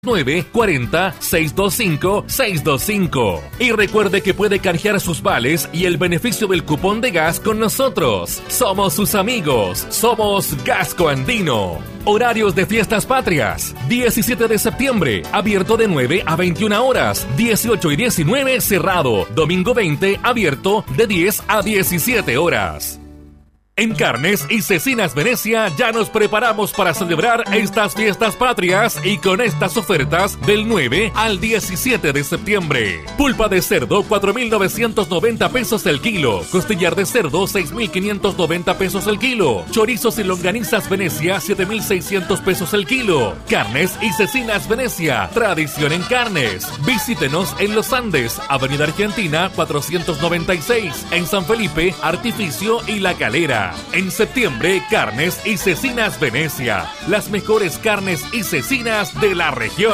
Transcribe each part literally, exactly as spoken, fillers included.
nueve cuatro cero seis dos cinco seis dos cinco. Y recuerde que puede canjear sus vales y el beneficio del cupón de gas con nosotros. Somos sus amigos. Somos Gasco Andino. Horarios de fiestas patrias. diecisiete de septiembre, abierto de nueve a veintiuna horas. dieciocho y diecinueve, cerrado. Domingo veinte, abierto de diez a diecisiete horas. En Carnes y Cecinas Venecia ya nos preparamos para celebrar estas fiestas patrias y con estas ofertas del nueve al diecisiete de septiembre. Pulpa de cerdo cuatro mil novecientos noventa pesos el kilo. Costillar de cerdo seis mil quinientos noventa pesos el kilo. Chorizos y longanizas Venecia siete mil seiscientos pesos el kilo. Carnes y Cecinas Venecia, tradición en carnes. Visítenos en Los Andes, Avenida Argentina cuatrocientos noventa y seis, en San Felipe, Artificio y La Calera. En septiembre, Carnes y Cecinas Venecia, las mejores carnes y cecinas de la región.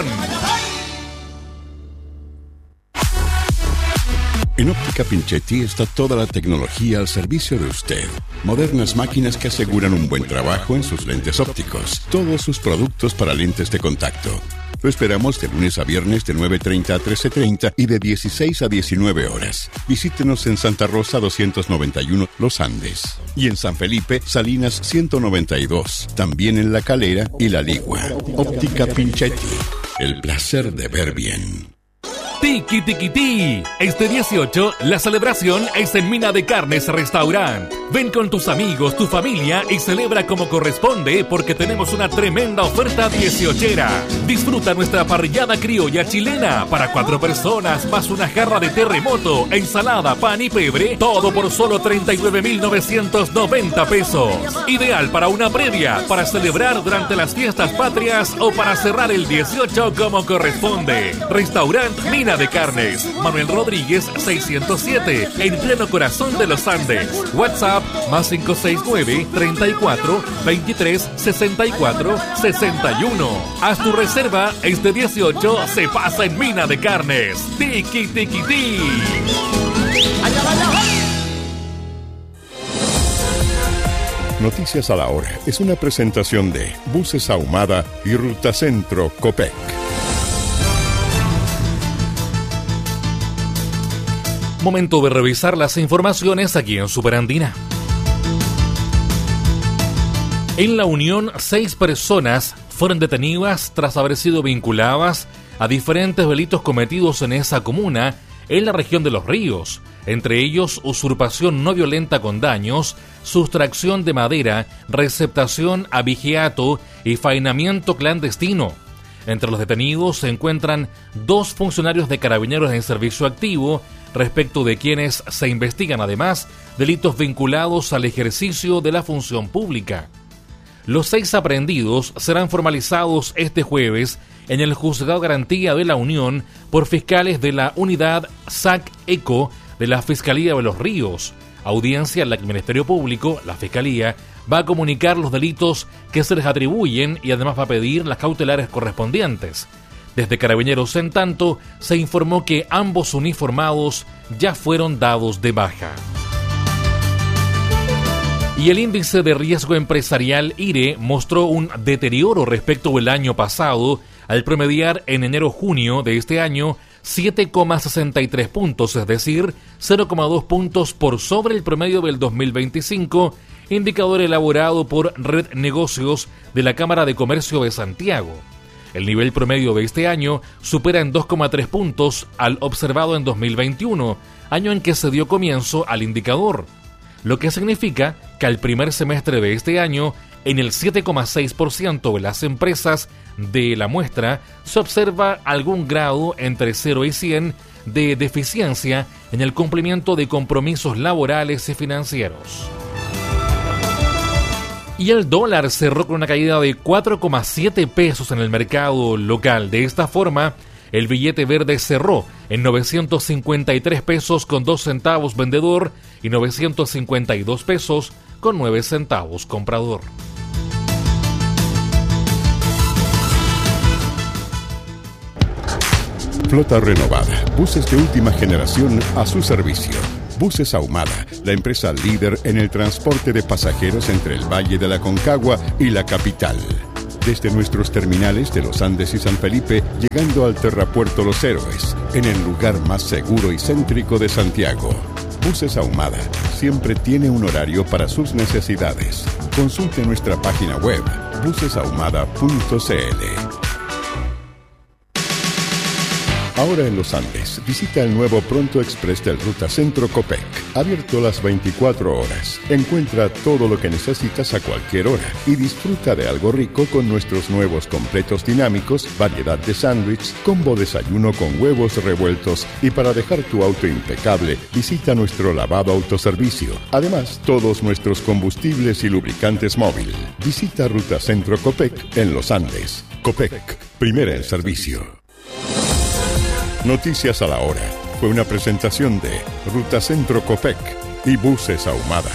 En Óptica Pinchetti está toda la tecnología al servicio de usted. Modernas máquinas que aseguran un buen trabajo en sus lentes ópticos. Todos sus productos para lentes de contacto. Lo esperamos de lunes a viernes de nueve treinta a trece treinta y de dieciséis a diecinueve horas. Visítenos en Santa Rosa doscientos noventa y uno, Los Andes. Y en San Felipe, Salinas ciento noventa y dos. También en La Calera y La Ligua. Óptica Pinchetti. El placer de ver bien. Tiki Tiki Ti. Este dieciocho, la celebración es en Mina de Carnes Restaurant. Ven con tus amigos, tu familia y celebra como corresponde porque tenemos una tremenda oferta dieciochera. Disfruta nuestra parrillada criolla chilena para cuatro personas más una jarra de terremoto, ensalada, pan y pebre, todo por solo treinta y nueve mil novecientos noventa pesos. Ideal para una previa, para celebrar durante las fiestas patrias o para cerrar el dieciocho como corresponde. Restaurant Mina de Carnes, Manuel Rodríguez seiscientos siete, en pleno corazón de los Andes. WhatsApp más cinco seis nueve, treinta y cuatro, veintitrés, sesenta y cuatro, sesenta y uno. Haz tu reserva, este dieciocho se pasa en Mina de Carnes. Tiki Tiki Ti. Noticias a la hora es una presentación de Buses Ahumada y Ruta Centro Copec. Momento de revisar las informaciones aquí en Superandina. En La Unión, seis personas fueron detenidas tras haber sido vinculadas a diferentes delitos cometidos en esa comuna en la región de Los Ríos, entre ellos usurpación no violenta con daños, sustracción de madera, receptación, abigeato y faenamiento clandestino. Entre los detenidos se encuentran dos funcionarios de Carabineros en servicio activo, respecto de quienes se investigan además delitos vinculados al ejercicio de la función pública. Los seis aprehendidos serán formalizados este jueves en el Juzgado de Garantía de la Unión por fiscales de la unidad S A C-ECO de la Fiscalía de Los Ríos, audiencia en la que el Ministerio Público, la Fiscalía, va a comunicar los delitos que se les atribuyen y además va a pedir las cautelares correspondientes. Desde Carabineros, en tanto, se informó que ambos uniformados ya fueron dados de baja. Y el índice de riesgo empresarial I R E mostró un deterioro respecto del año pasado, al promediar en enero-junio de este año siete coma sesenta y tres puntos, es decir, cero coma dos puntos por sobre el promedio del dos mil veinticinco, indicador elaborado por Red Negocios de la Cámara de Comercio de Santiago. El nivel promedio de este año supera en dos coma tres puntos al observado en dos mil veintiuno, año en que se dio comienzo al indicador, lo que significa que al primer semestre de este año, en el siete coma seis por ciento de las empresas de la muestra, se observa algún grado entre cero y cien de deficiencia en el cumplimiento de compromisos laborales y financieros. Y el dólar cerró con una caída de cuatro coma siete pesos en el mercado local. De esta forma, el billete verde cerró en novecientos cincuenta y tres pesos con dos centavos vendedor y novecientos cincuenta y dos pesos con nueve centavos comprador. Flota renovada, buses de última generación a su servicio. Buses Ahumada, la empresa líder en el transporte de pasajeros entre el Valle de la Concagua y la capital. desde nuestros terminales de Los Andes y San Felipe, llegando al Terrapuerto Los Héroes, en el lugar más seguro y céntrico de Santiago. Buses Ahumada siempre tiene un horario para sus necesidades. Consulte nuestra página web buses ahumada punto c l. Ahora en Los Andes, visita el nuevo Pronto Express del Ruta Centro Copec, abierto las veinticuatro horas. Encuentra todo lo que necesitas a cualquier hora y disfruta de algo rico con nuestros nuevos completos dinámicos, variedad de sándwich, combo desayuno con huevos revueltos y para dejar tu auto impecable, visita nuestro lavado autoservicio. Además, todos nuestros combustibles y lubricantes móvil. Visita Ruta Centro Copec en Los Andes. Copec, primera en servicio. Noticias a la hora. Fue una presentación de Ruta Centro Copec y Buses Ahumada.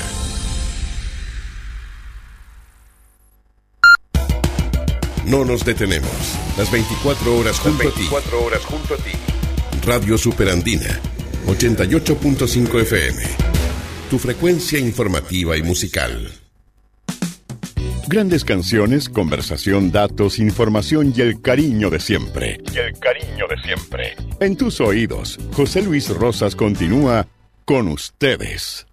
No nos detenemos. Las veinticuatro horas junto Las veinticuatro a ti. horas junto a ti. Radio Superandina, ochenta y ocho punto cinco F M. Tu frecuencia informativa y musical. Grandes canciones, conversación, datos, información y el cariño de siempre. Y el cariño de siempre. En tus oídos, José Luis Rosas continúa con ustedes.